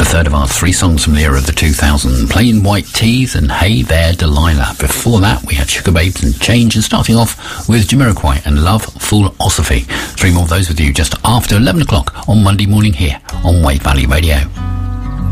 third of our three songs from the era of the 2000s, Plain White Tees and Hey There Delilah. Before that, we had Sugar Babes and Change, and starting off with Jamiroquai and Love Philosophy. Three more of those with you just after 11 o'clock on Monday morning here on Wave Valley Radio.